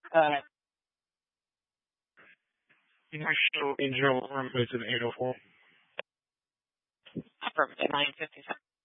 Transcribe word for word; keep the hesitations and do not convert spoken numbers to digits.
Uh, Marshall Angel room is an eight oh four. affirmative nine fifty-seven.